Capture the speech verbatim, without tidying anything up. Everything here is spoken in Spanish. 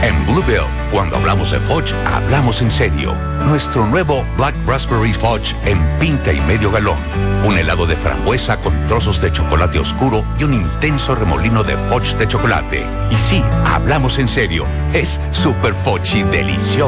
En Bluebell, cuando hablamos de Fudge, hablamos en serio. Nuestro nuevo Black Raspberry Fudge en pinta y medio galón. Un helado de frambuesa con trozos de chocolate oscuro y un intenso remolino de Fudge de chocolate. Y sí, hablamos en serio. Es super Fudgy delicioso.